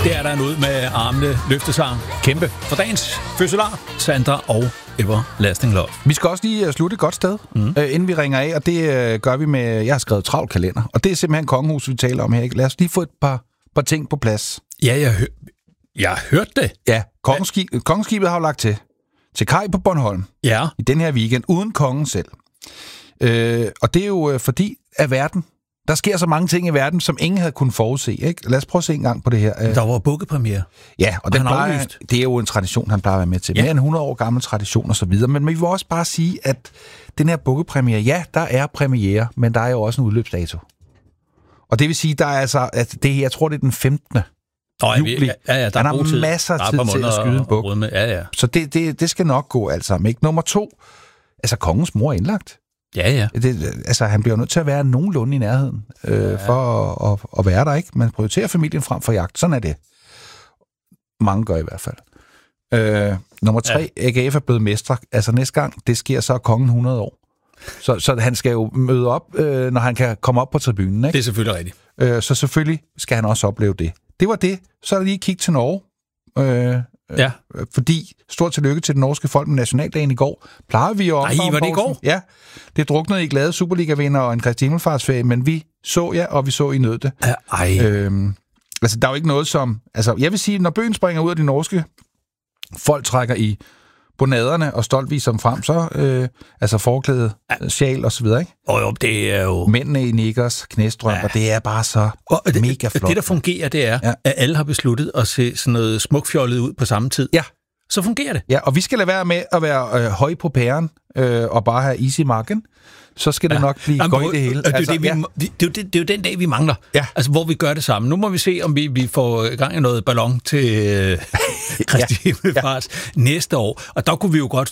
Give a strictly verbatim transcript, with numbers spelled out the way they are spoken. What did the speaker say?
Det er der en ud med armene løftesang. Kæmpe for dagens fødselar, Sandra og Everlasting Love. Vi skal også lige slutte et godt sted, mm. øh, inden vi ringer af, og det øh, gør vi med, jeg har skrevet travlt kalender, og det er simpelthen kongehuset, vi taler om her. Ikke? Lad os lige få et par, par ting på plads. Ja, jeg, hø- jeg har hørt det. Ja, kongeskib- kongeskibet har jo lagt til, til kaj på Bornholm ja. i den her weekend, uden kongen selv. Øh, og det er jo øh, fordi, at verden, der sker så mange ting i verden, som ingen havde kunnet forudse. Ikke? Lad os prøve at se en gang på det her. Der var bukkepremiere. Ja, og, og den plejer, det er jo en tradition, han plejer at være med til. Ja. Mere end hundrede år gammel tradition og så videre. Men vi vil også bare sige, at den her bukkepremiere, ja, der er premiere, men der er jo også en udløbsdato. Og det vil sige, der er altså, at det, jeg tror, det er den femtende Nå, juli. Ja, ja, der han er har masser af tid til at skyde en buk. Ja, ja. Så det, det, det skal nok gå alt sammen. Ikke? Nummer to, altså kongens mor er indlagt. Ja, ja. Det, altså, han bliver nødt til at være nogenlunde i nærheden, øh, ja. for at, at, at være der, ikke? Man prioriterer familien frem for jagt. Sådan er det. Mange gør i hvert fald. Øh, nummer tre, ja. A G F er blevet mestre. Altså næste gang, det sker så kongen hundrede år. Så, så han skal jo møde op, øh, når han kan komme op på tribunen, ikke? Det er selvfølgelig rigtigt. Øh, så selvfølgelig skal han også opleve det. Det var det. Så er der lige kig til Norge. Øh, Ja. Fordi, stort tillykke til den norske folk med nationaldagen i går. Plejer vi jo om. Nej, var det i går? Ja, det druknede i glade Superliga-vinder og en Kristi Himmelfartsferie, men vi så jer, og vi så I nød det. Ej. Øhm, altså, der er jo ikke noget som... Altså, jeg vil sige, når bøgen springer ud af de norske, folk trækker i bonaderne og stolt viser dem frem, så øh, altså forklæde, ja. sjal og så videre, ikke? Og jo, det er jo... Mændene i nikkers, knæstrøm, ja. og det er bare så og det, mega flot. Det, der fungerer, det er, ja. at alle har besluttet at se sådan noget smukfjollet ud på samme tid. Ja. Så fungerer det. Ja, og vi skal lade være med at være øh, høj på pæren øh, og bare have is i marken. Så skal det ja. nok blive godt i det hele. Det er, altså, det, vi, ja. det, er jo det, det er jo den dag, vi mangler. Ja. Altså, hvor vi gør det samme. Nu må vi se, om vi, vi får gang i noget ballon til øh, Kristi Himmelfarts ja. næste år. Og der kunne vi jo godt